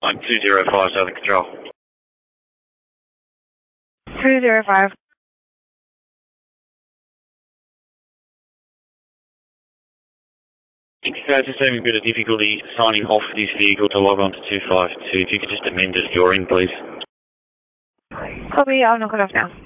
I'm 205 Southern Control. 205. Just having a bit of difficulty signing off this vehicle to log on to 252. If you could just amend it at your end, please. Copy, I'll knock it off now.